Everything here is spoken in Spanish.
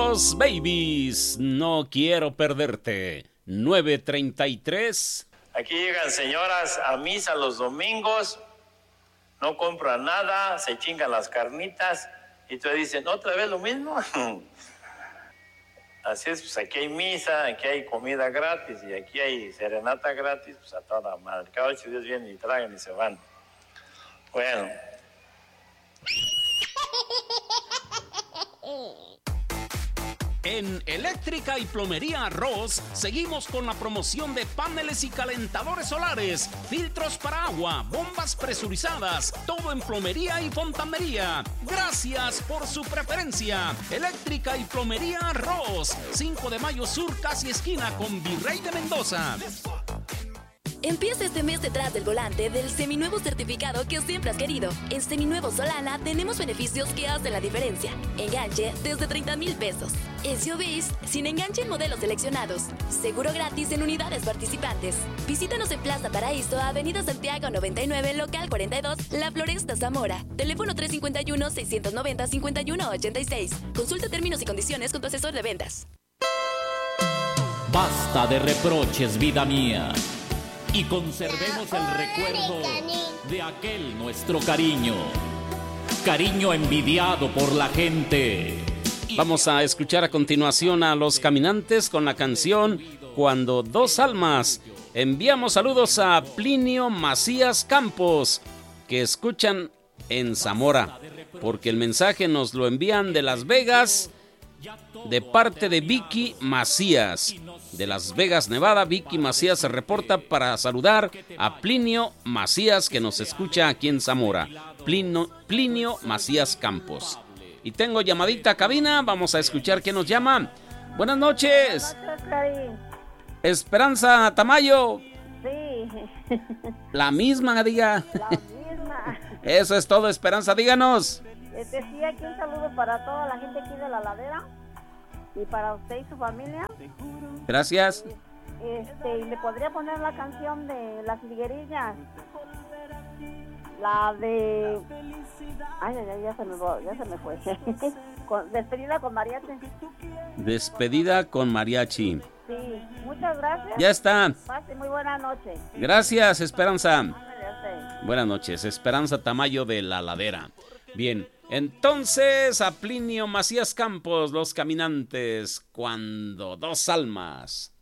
Los Babies, no quiero perderte. 9:33. Aquí llegan señoras a misa los domingos, no compran nada, se chingan las carnitas y te dicen, ¿otra vez lo mismo? Así es, pues aquí hay misa, aquí hay comida gratis y aquí hay serenata gratis, pues a toda madre. Cada 8 días vienen y tragan y se van. Bueno. En Eléctrica y Plomería Ross seguimos con la promoción de paneles y calentadores solares, filtros para agua, bombas presurizadas, todo en plomería y fontanería. Gracias por su preferencia. Eléctrica y Plomería Ross, 5 de Mayo Sur, casi esquina con Virrey de Mendoza. Empieza este mes detrás del volante del seminuevo certificado que siempre has querido. En Seminuevo Solana tenemos beneficios que hacen la diferencia. Enganche desde 30,000 pesos. SUVs sin enganche en modelos seleccionados. Seguro gratis en unidades participantes. Visítanos en Plaza Paraíso, Avenida Santiago 99, local 42, La Floresta, Zamora. Teléfono 351-690-5186. Consulta términos y condiciones con tu asesor de ventas. Basta de reproches, vida mía. Y conservemos el recuerdo de aquel nuestro cariño. Cariño envidiado por la gente. Vamos a escuchar a continuación a Los Caminantes con la canción Cuando dos almas. Enviamos saludos a Plinio Macías Campos, que escuchan en Zamora, porque el mensaje nos lo envían de Las Vegas, de parte de Vicky Macías. De Las Vegas, Nevada, Vicky Macías se reporta para saludar a Plinio Macías, que nos escucha aquí en Zamora. Plinio Macías Campos. Y tengo llamadita a cabina, vamos a escuchar quién nos llama. Buenas noches. Buenas noches, Cari. Esperanza Tamayo. Sí. La misma, diga. La misma. Eso es todo, Esperanza, díganos. Sí, aquí un saludo para toda la gente aquí de La Ladera y para usted y su familia. Gracias. Y le podría poner la canción de Las Liguerillas. La de... Ay, ya se me fue. Despedida con mariachi. Despedida con mariachi. Sí, muchas gracias. Ya está. Pase muy buena noche. Gracias, Esperanza. Buenas noches, Esperanza Tamayo de La Ladera. Bien, entonces a Plinio Macías Campos, Los Caminantes, Cuando dos almas.